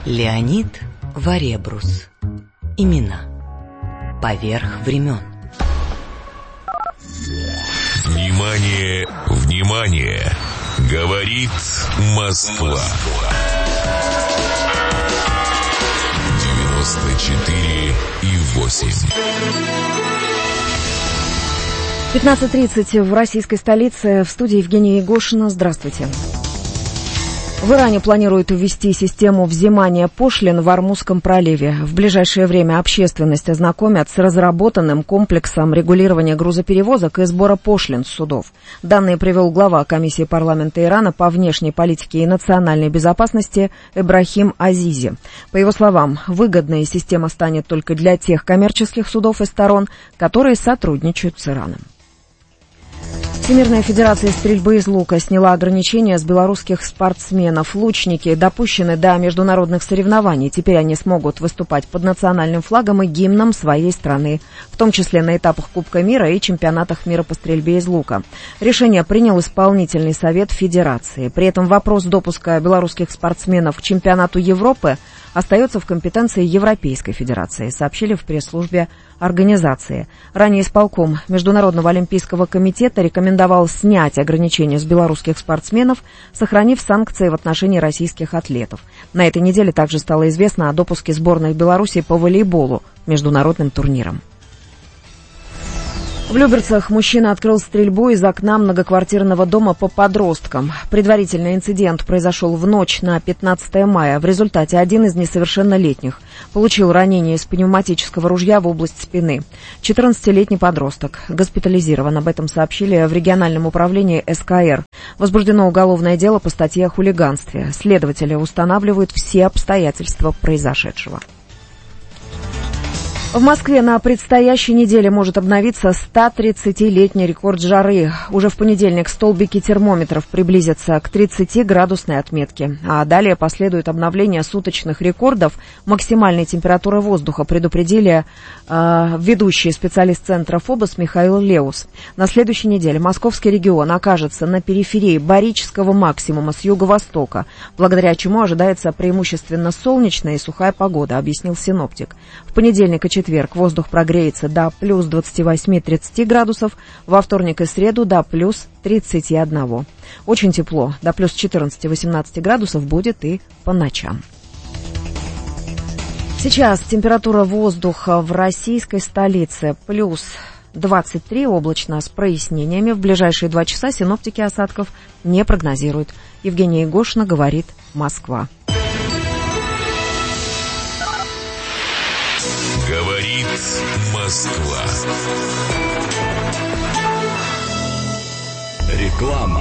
Леонид Варебрус. Имена. Поверх времен. Внимание, внимание! Говорит Москва. 94,8. 15:30 в российской столице. В студии Евгения Егошина. Здравствуйте. В Иране планируют ввести систему взимания пошлин в Ормузском проливе. В ближайшее время общественность ознакомят с разработанным комплексом регулирования грузоперевозок и сбора пошлин с судов. Данные привел глава комиссии парламента Ирана по внешней политике и национальной безопасности Ибрахим Азизи. По его словам, выгодная система станет только для тех коммерческих судов и сторон, которые сотрудничают с Ираном. Всемирная федерация стрельбы из лука сняла ограничения с белорусских спортсменов. Лучники допущены до международных соревнований. Теперь они смогут выступать под национальным флагом и гимном своей страны, в том числе на этапах Кубка мира и чемпионатах мира по стрельбе из лука. Решение принял исполнительный совет федерации. При этом вопрос допуска белорусских спортсменов к чемпионату Европы остается в компетенции Европейской Федерации, сообщили в пресс-службе организации. Ранее исполком Международного олимпийского комитета рекомендовал снять ограничения с белорусских спортсменов, сохранив санкции в отношении российских атлетов. На этой неделе также стало известно о допуске сборных Беларуси по волейболу международным турнирам. В Люберцах мужчина открыл стрельбу из окна многоквартирного дома по подросткам. Предварительный инцидент произошел в ночь на 15 мая. В результате один из несовершеннолетних получил ранение из пневматического ружья в область спины. 14-летний подросток госпитализирован. Об этом сообщили в региональном управлении СКР. Возбуждено уголовное дело по статье о хулиганстве. Следователи устанавливают все обстоятельства произошедшего. В Москве на предстоящей неделе может обновиться 130-летний рекорд жары. Уже в понедельник столбики термометров приблизятся к 30-градусной отметке. А далее последует обновление суточных рекордов максимальной температуры воздуха, предупредили ведущий специалист Центра ФОБОС Михаил Леус. На следующей неделе московский регион окажется на периферии барического максимума с юго-востока, благодаря чему ожидается преимущественно солнечная и сухая погода, объяснил синоптик. В понедельник и четверг воздух прогреется до плюс 28-30 градусов, во вторник и среду до плюс 31. Очень тепло, до плюс 14-18 градусов будет и по ночам. Сейчас температура воздуха в российской столице плюс 23, облачно с прояснениями. В ближайшие 2 часа синоптики осадков не прогнозируют. Евгения Егошина, говорит Москва. Говорит Москва. Реклама.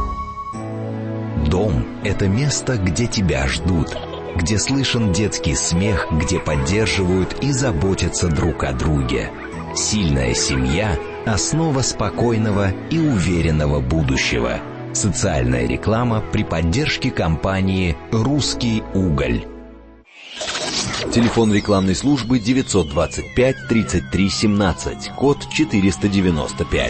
Дом – это место, где тебя ждут, где слышен детский смех, где поддерживают и заботятся друг о друге. Сильная семья – основа спокойного и уверенного будущего. Социальная реклама при поддержке компании «Русский уголь». Телефон рекламной службы 925 33 17, код 495.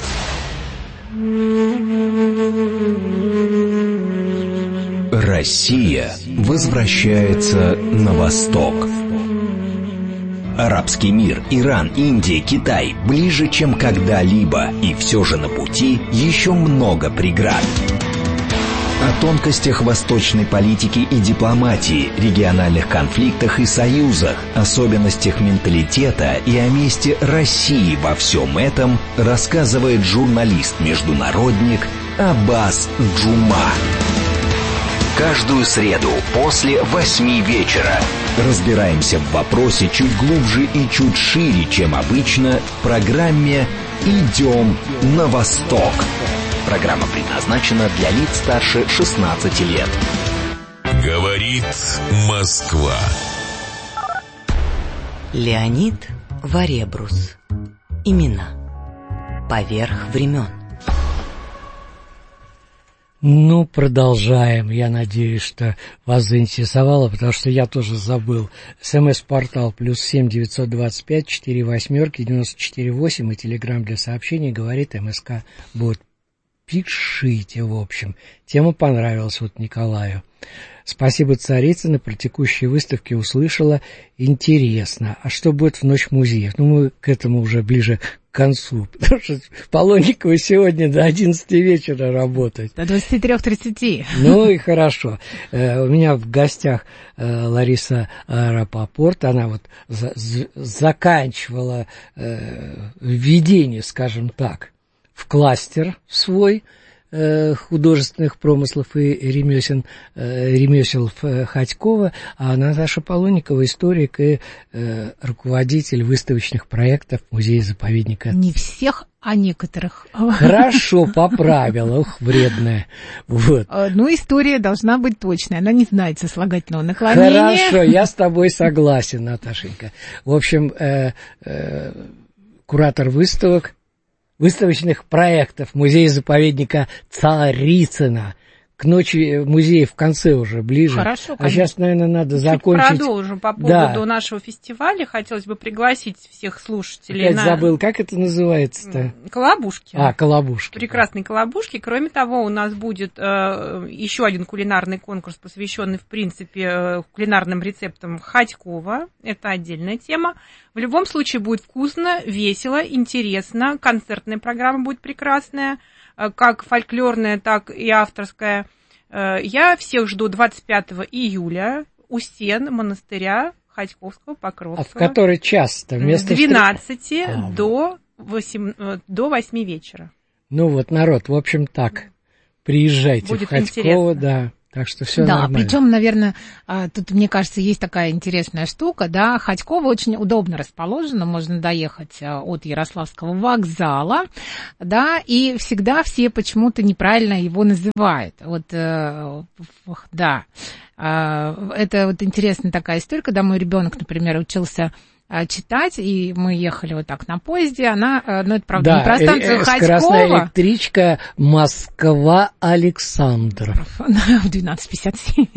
Россия возвращается на восток. Арабский мир, Иран, Индия, Китай ближе, чем когда-либо, и все же на пути еще много преград. О тонкостях восточной политики и дипломатии, региональных конфликтах и союзах, особенностях менталитета и о месте России во всем этом рассказывает журналист-международник Аббас Джума. Каждую среду после 8 вечера разбираемся в вопросе чуть глубже и чуть шире, чем обычно, в программе «Идем на восток». Программа предназначена для лиц старше 16 лет. Говорит Москва. Леонид Варебрус. Имена. Поверх времен. Ну, продолжаем. Я надеюсь, что вас заинтересовало, потому что я тоже забыл. СМС-портал +7 925 4 8 94 8 и телеграм для сообщений говорит МСК. Будет пишите, в общем. Тема понравилась вот Николаю. Спасибо, Царицына, про текущие выставки услышала. Интересно. А что будет в Ночь музеев? Ну, мы к этому уже ближе к концу. Потому что Полонникова сегодня до 11 вечера работает. До 23:30. Ну и хорошо. У меня в гостях Лариса Рапопорт. Она вот заканчивала введение, скажем так, в кластер свой художественных промыслов и ремесел Ходькова, а Наташа Полонникова историк и руководитель выставочных проектов музея-заповедника. Не всех, а некоторых. Хорошо, поправила, ух, вредная. Вот. Ну, история должна быть точной, она не знает сослагательного наклонения. Хорошо, я с тобой согласен, Наташенька. В общем, куратор выставочных проектов музея-заповедника Царицына. К Ночи музея в конце уже, ближе. Хорошо, а сейчас, наверное, надо закончить. Продолжим по поводу нашего фестиваля. Хотелось бы пригласить всех слушателей. Опять забыл, как это называется-то? Колобушки. Колобушки. Прекрасные колобушки. Кроме того, у нас будет еще один кулинарный конкурс, посвященный, в принципе, кулинарным рецептам Ходькова. Это отдельная тема. В любом случае будет вкусно, весело, интересно. Концертная программа будет прекрасная, как фольклорная, так и авторская. Я всех жду 25 июля у стен монастыря Ходьковского Покровского. А в который час-то? С 12 до 8 вечера. Ну вот, народ, в общем, так. Приезжайте будет в Ходьково, интересно. Да. Так что все да, нормально. Причем, наверное, тут, мне кажется, есть такая интересная штука, да, Ходьково очень удобно расположено, можно доехать от Ярославского вокзала, да, и всегда все почему-то неправильно его называют. Вот, да, это вот интересная такая история, когда мой ребенок, например, учился читать, и мы ехали вот так на поезде, она, ну, это, правда, да, не про станцию Ходькова. Скоростная электричка Москва-Александр. В 12:57.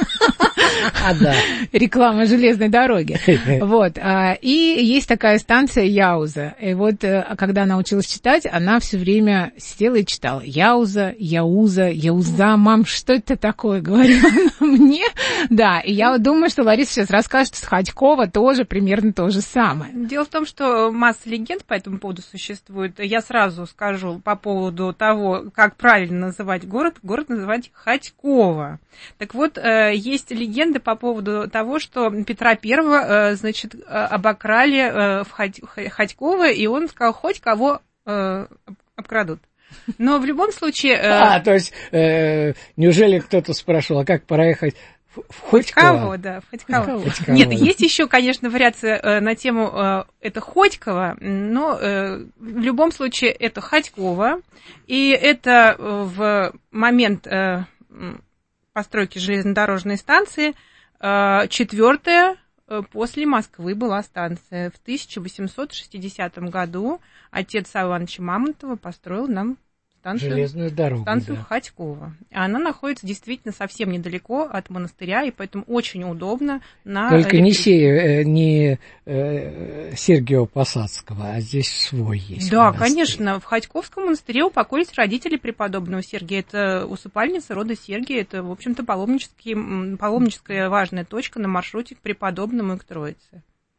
Да. Реклама железной дороги. Вот. И есть такая станция Яуза. И вот, когда она училась читать, она все время сидела и читала. Яуза, Яуза, Яуза. Мам, что это такое? Говорила мне. Да, и я вот думаю, что Лариса сейчас расскажет, что с Ходькова тоже примерно то же самое. Дело в том, что масса легенд по этому поводу существует. Я сразу скажу по поводу того, как правильно называть город. Город называть Ходьково. Так вот, есть легенды по поводу того, что Петра I, значит, обокрали в Ходьково, и он сказал, хоть кого обкрадут. Но в любом случае... то есть, неужели кто-то спрашивал, а как проехать в Ходьково? Да, в Ходьково. Нет, есть еще, конечно, вариация на тему это Ходьково, но в любом случае это Ходьково, и это в момент постройки железнодорожной станции 4-я после Москвы была станция. В 1860 году отец Ивановича Мамонтова построил нам железную дорогу, станцию Ходьково. Она находится действительно совсем недалеко от монастыря, и поэтому очень удобно. Только не Сергиева Посадского, а здесь свой есть. Да, монастырь. Конечно. В Ходьковском монастыре упокоились родители преподобного Сергия. Это усыпальница рода Сергия. Это, в общем-то, паломническая важная точка на маршруте к преподобному и к Троице.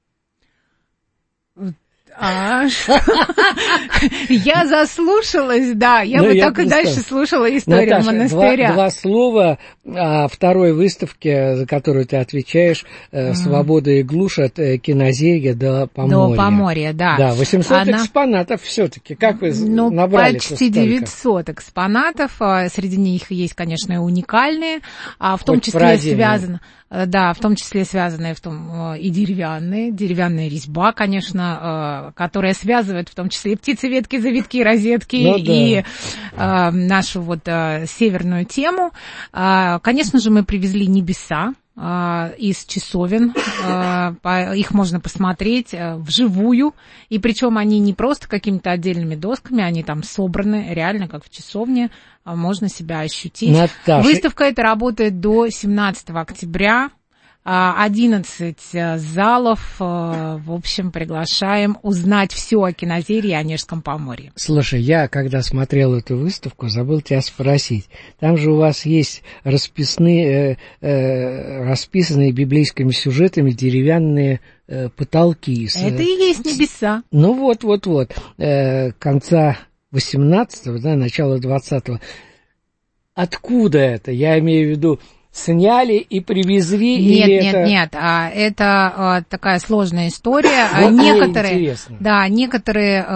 Я заслушалась, да, я бы так и дальше слушала историю монастыря. Два слова о второй выставке, за которую ты отвечаешь, «Свобода и глушь» от Кинозерья до Поморья. До Поморья, да. Да, 800 экспонатов все-таки. Как вы набрали почти 900 экспонатов. Среди них есть, конечно, и уникальные, в том числе связаны... Да, в том числе связанные и деревянная резьба, конечно, которая связывает в том числе и птицеветки, завитки, розетки, и нашу вот северную тему. Конечно же, мы привезли небеса из часовен, их можно посмотреть вживую, и причем они не просто какими-то отдельными досками, они там собраны реально, как в часовне, можно себя ощутить. Наташа. Выставка эта работает до 17 октября. 11 залов. В общем, приглашаем узнать все о кинозере и Онежском поморье. Слушай, я, когда смотрел эту выставку, забыл тебя спросить. Там же у вас есть расписанные библейскими сюжетами деревянные потолки. Это и есть небеса. Ну вот. Конца 18-го, да, начала 20-го. Откуда это? Я имею в виду, сняли и привезли? Нет. Это такая сложная история. Вот некоторые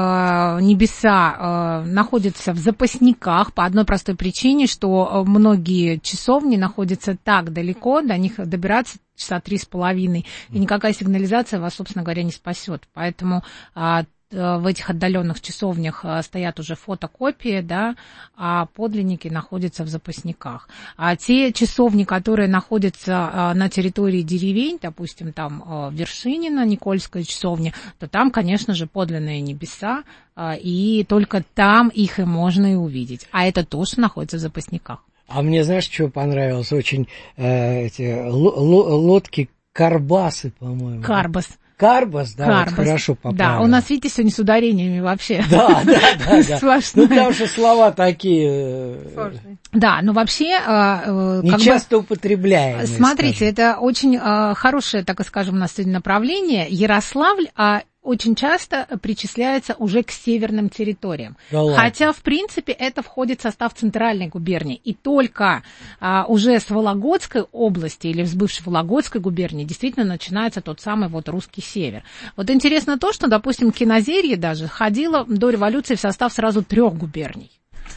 небеса находятся в запасниках по одной простой причине, что многие часовни находятся так далеко, до них добираться часа 3,5, и никакая сигнализация вас, собственно говоря, не спасет. Поэтому в этих отдаленных часовнях стоят уже фотокопии, да, а подлинники находятся в запасниках. А те часовни, которые находятся на территории деревень, допустим, там Вершинина, Никольская часовня, то там, конечно же, подлинные небеса, и только там их и можно и увидеть. А это то, что находится в запасниках. А мне, знаешь, что понравилось? Очень эти лодки Карбасы, по-моему. Карбас, да, Карбас. Вот хорошо поправил. Да, у нас, видите, сегодня с ударениями вообще. Да. Ну, потому что слова такие... Да, но вообще... Не часто употребляемые. Смотрите, это очень хорошее, так скажем, у нас сегодня направление. Ярославль очень часто причисляется уже к северным территориям. Да ладно. Хотя, в принципе, это входит в состав центральной губернии. И только уже с Вологодской области или с бывшей Вологодской губернии действительно начинается тот самый вот русский север. Вот интересно то, что, допустим, Кинозерье даже входило до революции в состав сразу 3 губерний.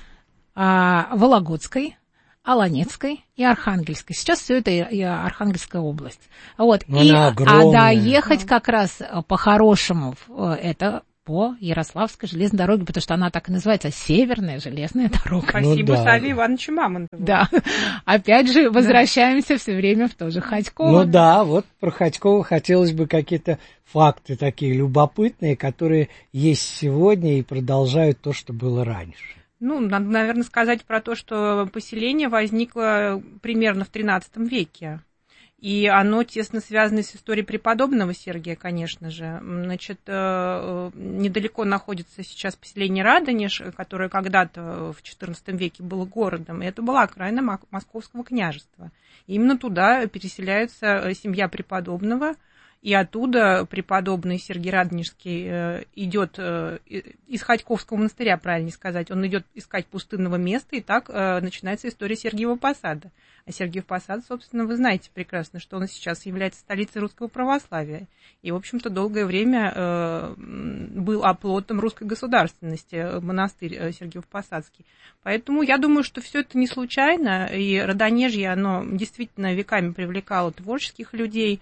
Вологодской, Аланецкой и Архангельской. Сейчас все это и Архангельская область. Вот. Доехать как раз по-хорошему это по Ярославской железной дороге, потому что она так и называется, Северная железная дорога. Спасибо Саве Ивановичу Мамонтову. Да. Опять же, возвращаемся все время в то же Ходькова. Ну да, вот про Ходькова хотелось бы какие-то факты такие любопытные, которые есть сегодня и продолжают то, что было раньше. Ну, надо, наверное, сказать про то, что поселение возникло примерно в XIII веке. И оно тесно связано с историей преподобного Сергия, конечно же. Значит, недалеко находится сейчас поселение Радонеж, которое когда-то в XIV веке было городом. И это была окраина Московского княжества. И именно туда переселяется семья преподобного. И оттуда преподобный Сергий Радонежский идет из Ходьковского монастыря, правильнее сказать, он идет искать пустынного места, и так начинается история Сергиева Посада. А Сергиев Посад, собственно, вы знаете прекрасно, что он сейчас является столицей русского православия. И, в общем-то, долгое время был оплотом русской государственности монастырь Сергиев Посадский. Поэтому я думаю, что все это не случайно, и Радонежье, оно действительно веками привлекало творческих людей.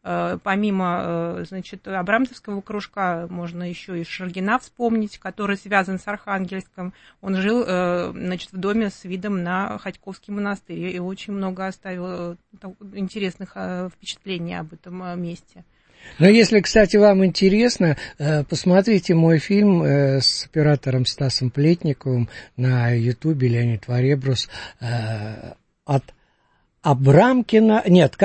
Помимо, значит, Абрамцевского кружка, можно еще и Шаргина вспомнить, который связан с Архангельском. Он жил, значит, в доме с видом на Ходьковский монастырь и очень много оставил интересных впечатлений об этом месте. Но если, кстати, вам интересно, посмотрите мой фильм с оператором Стасом Плетниковым на Ютубе, Леонид Варебрус, от Абрамкова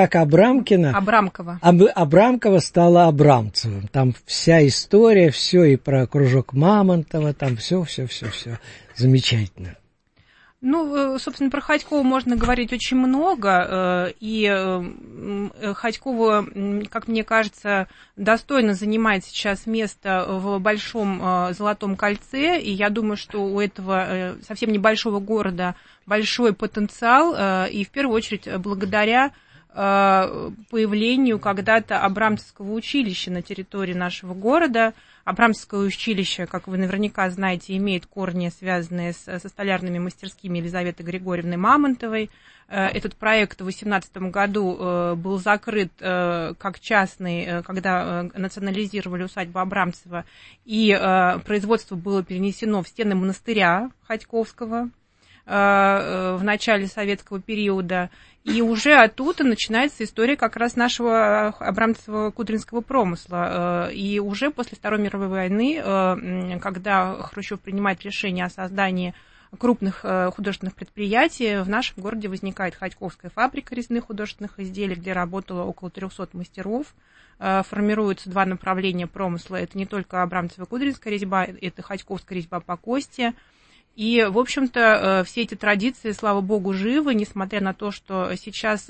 стала Абрамцевым. Там вся история, все и про кружок Мамонтова, там все замечательно. Ну, собственно, про Ходькова можно говорить очень много, и Ходькова, как мне кажется, достойно занимает сейчас место в Большом Золотом кольце, и я думаю, что у этого совсем небольшого города большой потенциал, и в первую очередь благодаря появлению когда-то Абрамцевского училища на территории нашего города. Абрамцевское училище, как вы наверняка знаете, имеет корни, связанные со столярными мастерскими Елизаветы Григорьевны Мамонтовой. Этот проект в 2018 году был закрыт как частный, когда национализировали усадьбу Абрамцева, и производство было перенесено в стены монастыря Ходьковского в начале советского периода, и уже оттуда начинается история как раз нашего Абрамцево-Кудринского промысла. И уже после Второй мировой войны, когда Хрущев принимает решение о создании крупных художественных предприятий. В нашем городе возникает Ходьковская фабрика резных художественных изделий, где работало около 300 мастеров. Формируются два направления промысла. Это не только абрамцево-кудринская резьба, это ходьковская резьба по кости. И, в общем-то, все эти традиции, слава богу, живы, несмотря на то, что сейчас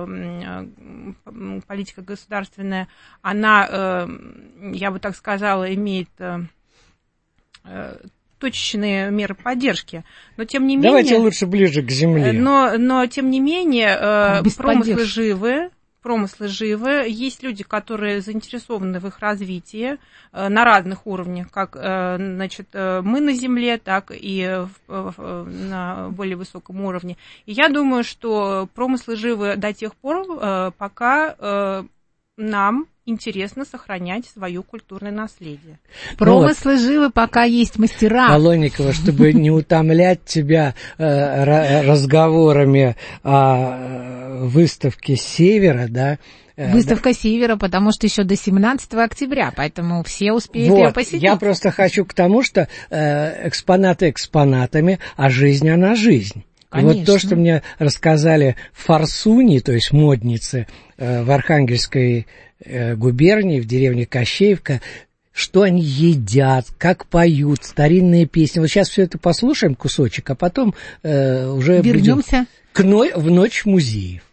политика государственная, она, я бы так сказала, имеет точечные меры поддержки. Но, тем не менее... Давайте лучше ближе к земле. Но тем не менее, промыслы живы, есть люди, которые заинтересованы в их развитии на разных уровнях, как, значит, мы на земле, так и на более высоком уровне. И я думаю, что промыслы живы до тех пор, пока нам интересно сохранять свое культурное наследие. Промыслы живы, пока есть мастера. Полонникова, чтобы не утомлять тебя разговорами о выставке «Севера», да? Выставка «Севера», потому что еще до 17 октября, поэтому все успеют ее посетить. Я просто хочу к тому, что экспонаты экспонатами, а жизнь она жизнь. Конечно. И вот то, что мне рассказали форсуни, то есть модницы в Архангельской губернии, в деревне Кощеевка, что они едят, как поют, старинные песни. Вот сейчас все это послушаем кусочек, а потом уже вернемся в ночь музеев.